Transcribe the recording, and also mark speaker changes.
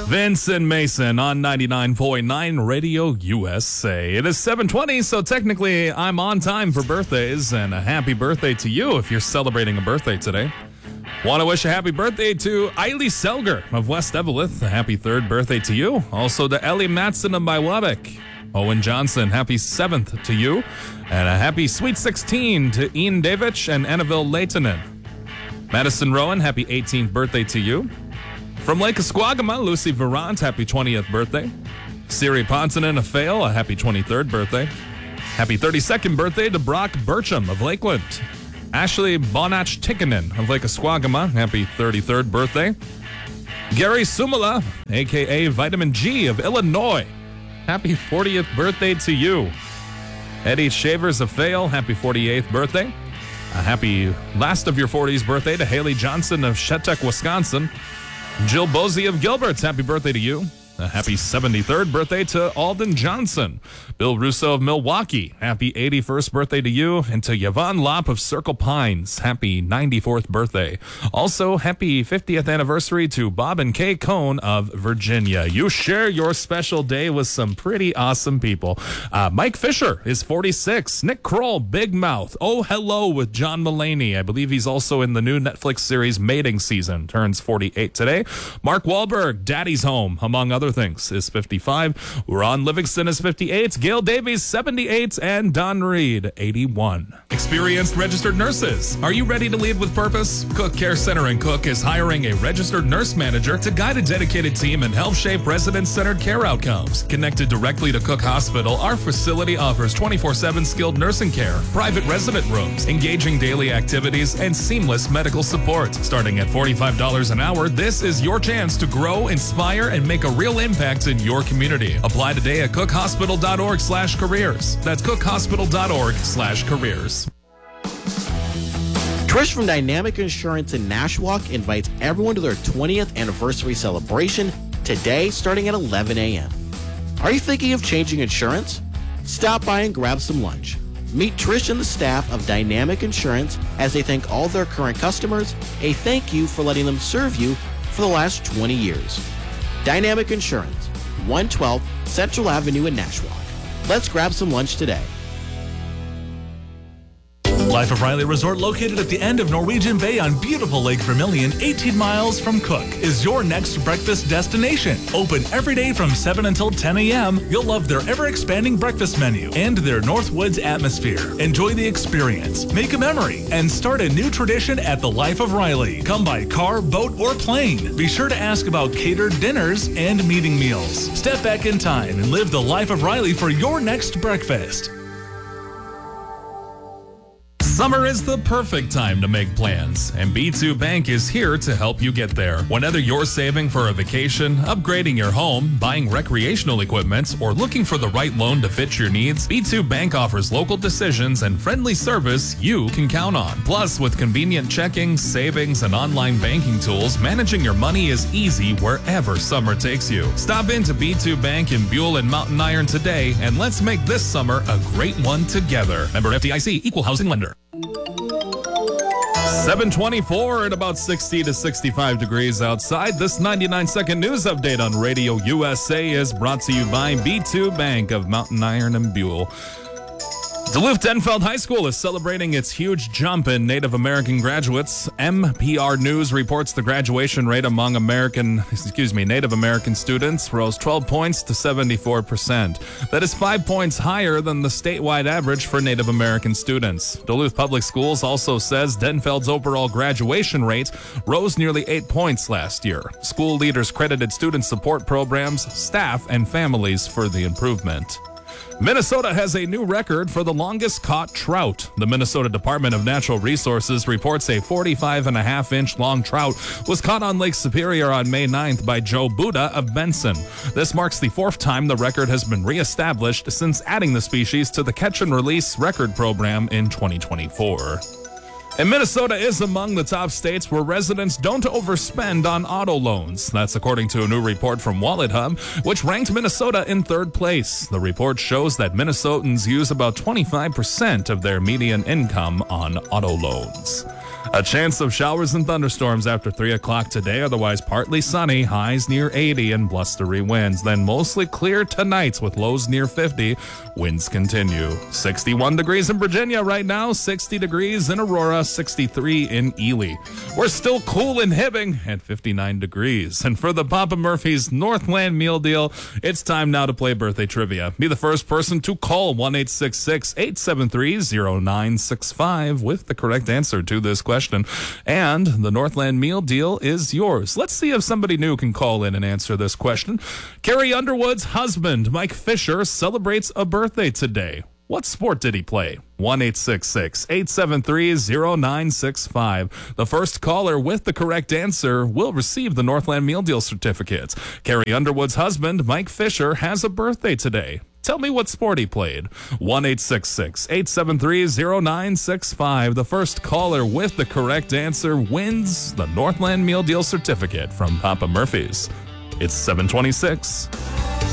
Speaker 1: Vincent Mason on 99.9 Radio USA. It is 7:20, so technically I'm on time for birthdays, and a happy birthday to you if you're celebrating a birthday today. Want to wish a happy birthday to Eiley Selger of West Eveleth. A happy third birthday to you. Also to Ellie Matson of Biwabic. Owen Johnson, happy 7th to you. And a happy sweet 16 to Ian Davich and Annabelle Leitonen. Madison Rowan, happy 18th birthday to you. From Lake Esquagama, Lucy Verant, happy 20th birthday. Siri Pontonen of Fale, a happy 23rd birthday. Happy 32nd birthday to Brock Burcham of Lakeland. Ashley Bonach Tikkanen of Lake Esquagama, happy 33rd birthday. Gary Sumala, a.k.a. Vitamin G of Illinois, happy 40th birthday to you. Eddie Shavers of Fale, happy 48th birthday. A happy last of your 40s birthday to Haley Johnson of Shetek, Wisconsin. Jill Bosey of Gilbert's, happy birthday to you. A happy 73rd birthday to Alden Johnson. Bill Russo of Milwaukee, happy 81st birthday to you. And to Yvonne Lopp of Circle Pines, happy 94th birthday. Also, happy 50th anniversary to Bob and Kay Cohn of Virginia. You share your special day with some pretty awesome people. Mike Fisher is 46. Nick Kroll, Big Mouth. Oh, hello with John Mulaney. I believe he's also in the new Netflix series Mating Season. Turns 48 today. Mark Wahlberg, Daddy's Home, among other things, is 55. Ron Livingston is 58. Gail Davies, 78. And Don Reed, 81. Experienced registered nurses. Are you ready to lead with purpose? Cook Care Center in Cook is hiring a registered nurse manager to guide a dedicated team and help shape resident-centered care outcomes. Connected directly to Cook Hospital, our facility offers 24/7 skilled nursing care, private resident rooms, engaging daily activities, and seamless medical support. Starting at $45 an hour, this is your chance to grow, inspire, and make a real impact in your community. Apply today at cookhospital.org/careers. That's cookhospital.org/careers.
Speaker 2: Trish from Dynamic Insurance in Nashwauk invites everyone to their 20th anniversary celebration today starting at 11 a.m. Are you thinking of changing insurance? Stop by and grab some lunch. Meet Trish and the staff of Dynamic Insurance as they thank all their current customers, a thank you for letting them serve you for the last 20 years. Dynamic Insurance, 112 Central Avenue in Nashwauk. Let's grab some lunch today.
Speaker 3: Life of Riley Resort, located at the end of Norwegian Bay on beautiful Lake Vermilion, 18 miles from Cook, is your next breakfast destination. Open every day from 7 until 10 a.m. You'll love their ever-expanding breakfast menu and their Northwoods atmosphere. Enjoy the experience, make a memory, and start a new tradition at the Life of Riley. Come by car, boat, or plane. Be sure to ask about catered dinners and meeting meals. Step back in time and live the Life of Riley for your next breakfast.
Speaker 1: Summer is the perfect time to make plans, and B2 Bank is here to help you get there. Whether you're saving for a vacation, upgrading your home, buying recreational equipment, or looking for the right loan to fit your needs, B2 Bank offers local decisions and friendly service you can count on. Plus, with convenient checking, savings, and online banking tools, managing your money is easy wherever summer takes you. Stop into B2 Bank in Buell and Mountain Iron today, and let's make this summer a great one together. Member FDIC, Equal Housing Lender. 7:24 at about 60 to 65 degrees outside. This 99-second news update on Radio USA is brought to you by B2 Bank of Mountain Iron and Buell. Duluth-Denfeld High School is celebrating its huge jump in Native American graduates. MPR News reports the graduation rate among Native American students rose 12 points to 74%. That is 5 points higher than the statewide average for Native American students. Duluth Public Schools also says Denfeld's overall graduation rate rose nearly 8 points last year. School leaders credited student support programs, staff, and families for the improvement. Minnesota has a new record for the longest caught trout. The Minnesota Department of Natural Resources reports a 45.5-inch long trout was caught on Lake Superior on May 9th by Joe Buda of Benson. This marks the fourth time the record has been reestablished since adding the species to the Catch and Release record program in 2024. And Minnesota is among the top states where residents don't overspend on auto loans. That's according to a new report from Wallet Hub, which ranked Minnesota in third place. The report shows that Minnesotans use about 25% of their median income on auto loans. A chance of showers and thunderstorms after 3 o'clock today, otherwise partly sunny, highs near 80 and blustery winds. Then mostly clear tonight with lows near 50. Winds continue. 61 degrees in Virginia right now, 60 degrees in Aurora, 63 in Ely. We're still cool in Hibbing at 59 degrees. And for the Papa Murphy's Northland Meal Deal, it's time now to play birthday trivia. Be the first person to call 1-866-873-0965 with the correct answer to this question. And the Northland Meal Deal is yours. Let's see if somebody new can call in and answer this question. Carrie Underwood's husband, Mike Fisher, celebrates a birthday today. What sport did he play? 1-866-873-0965. The first caller with the correct answer will receive the Northland Meal Deal certificates. Carrie Underwood's husband, Mike Fisher, has a birthday today. Tell me what sport he played. 1-866-873-0965. The first caller with the correct answer wins the Northland Meal Deal certificate from Papa Murphy's. It's 7:26.